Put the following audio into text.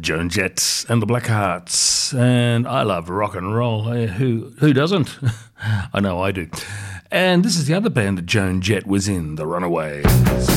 Joan Jett and the Blackhearts, and I love rock and roll. Who doesn't? I know I do. And this is the other band that Joan Jett was in, the Runaways.